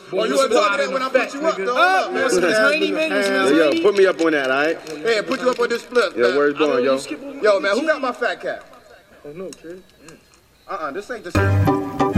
Oh, you want to talk to that when I put you up, though? Yo, put me up on that, all right? Hey, put you up on this split, man. Yeah, where's going, yo? Yo, man, who got my fat cat? Oh, no, kid. This ain't the same.